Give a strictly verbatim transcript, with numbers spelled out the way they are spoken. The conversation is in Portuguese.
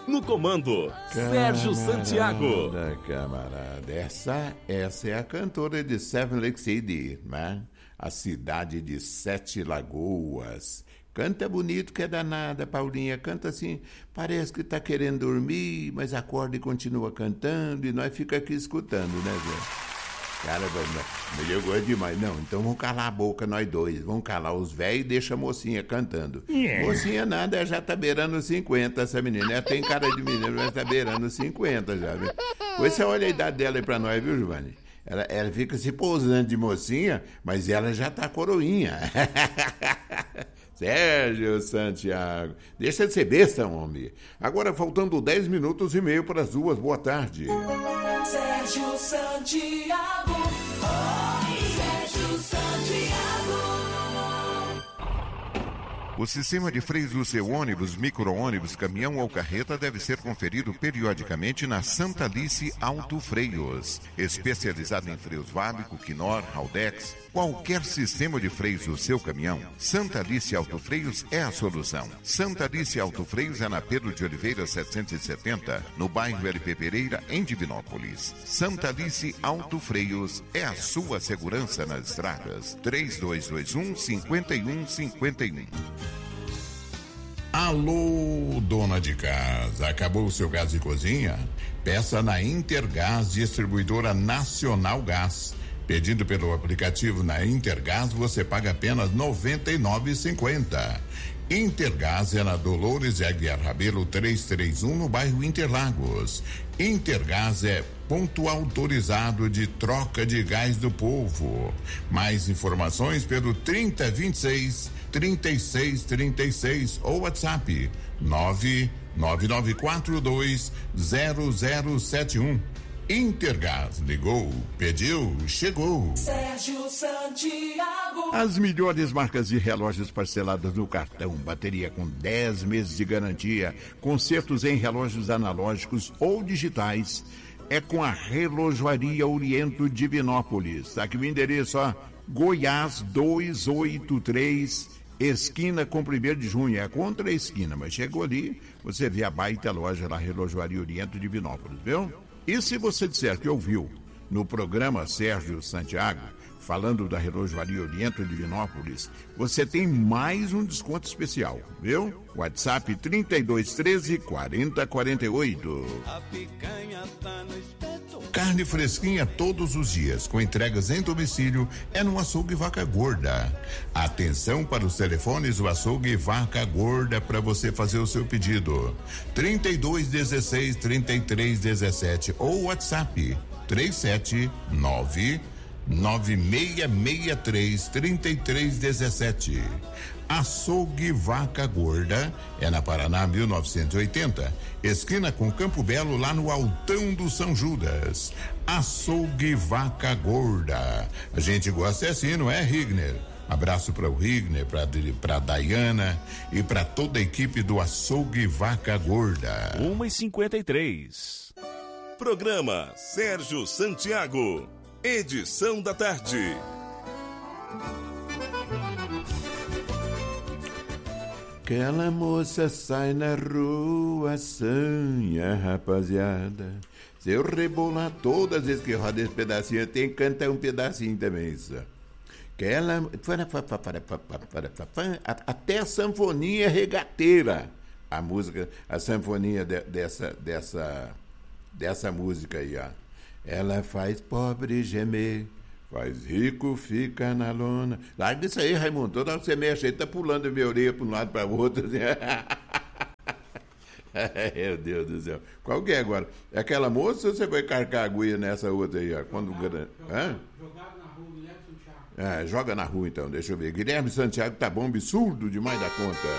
No comando, Camarada, Sérgio Santiago. Camarada, essa, essa é a cantora de Seven Lake City, né? A cidade de Sete Lagoas. Canta bonito que é danada, Paulinha. Canta assim, parece que tá querendo dormir, mas acorda e continua cantando, e nós fica aqui escutando, né, velho? Cara, me gosta demais. Não, então vamos calar a boca nós dois. Vamos calar os velhos e deixa a mocinha cantando. Yeah. Mocinha nada, ela já tá beirando cinquenta, essa menina. Ela tem cara de menina, mas tá beirando cinquenta já, viu? Pois você olha a idade dela aí pra nós, viu, Giovanni? Ela, ela fica se pousando de mocinha, mas ela já tá coroinha. Sérgio Santiago. Deixa de ser besta, homem. Agora, faltando dez minutos e meio para as duas. Boa tarde. Sérgio Santiago. Oi, Sérgio Santiago. O sistema de freios do seu ônibus, micro-ônibus, caminhão ou carreta deve ser conferido periodicamente na Santa Alice Auto Freios. Especializado em freios Vábico, Quinor, Haldex, qualquer sistema de freios do seu caminhão, Santa Alice Auto Freios é a solução. Santa Alice Auto Freios é na Pedro de Oliveira setecentos e setenta, no bairro L P Pereira, em Divinópolis. Santa Alice Auto Freios é a sua segurança nas estradas. três dois dois um, cinco um cinco um. Alô, dona de casa, acabou o seu gás de cozinha? Peça na Intergás, distribuidora Nacional Gás. Pedindo pelo aplicativo na Intergás, você paga apenas noventa e nove reais e cinquenta centavos. Intergás é na Dolores de Aguiar Rabelo trezentos e trinta e um, no bairro Interlagos. Intergás é ponto autorizado de troca de gás do povo. Mais informações pelo trinta, vinte e seis, trinta e seis, trinta e seis ou WhatsApp nove nove nove quatro dois zero zero sete um. Intergás, ligou, pediu, chegou. Sérgio Santiago. As melhores marcas de relógios parceladas no cartão, bateria com dez meses de garantia, consertos em relógios analógicos ou digitais, é com a Relojoaria Oriento Divinópolis. Aqui o endereço, ó, Goiás duzentos e oitenta e três, esquina com primeiro de junho, é contra a esquina, mas chegou ali, você vê a baita loja lá, Relojoaria Oriento Divinópolis, viu? E se você disser que ouviu no programa Sérgio Santiago, falando da Relojoaria Oriento Divinópolis, você tem mais um desconto especial, viu? WhatsApp trinta e dois, treze, quarenta, quarenta e oito. A picanha tá no espeto. Carne fresquinha todos os dias, com entregas em domicílio, é no Açougue Vaca Gorda. Atenção para os telefones do Açougue Vaca Gorda para você fazer o seu pedido. trinta e dois, dezesseis, trinta e três, dezessete ou WhatsApp três sete nove nove seis seis três, três três um sete. Açougue Vaca Gorda é na Paraná mil novecentos e oitenta, esquina com Campo Belo, lá no Altão do São Judas. Açougue Vaca Gorda. A gente gosta assim, não é, Rigner? Abraço para o Rigner, para a Dayana e para toda a equipe do Açougue Vaca Gorda. uma e cinquenta e três. Programa Sérgio Santiago. Edição da tarde. Aquela moça sai na rua, sanha, rapaziada. Se eu rebolar todas as vezes que roda esse pedacinho, eu tenho que cantar um pedacinho também, só. Aquela... Até a sanfoninha regateira. A música, a sanfoninha de, dessa, dessa, dessa música aí, ó. Ela faz pobre gemer, faz rico fica na lona. Larga isso aí, Raimundo. Toda hora que você mexe aí, tá pulando a minha orelha para um lado para o outro. Meu Deus do céu. Qual que é agora? É aquela moça ou você vai carcar a agulha nessa outra aí? Ó? Quando... Jogar, Hã? jogar na rua, Guilherme Santiago. É, joga na rua então, deixa eu ver. Guilherme Santiago tá bom, absurdo demais da conta.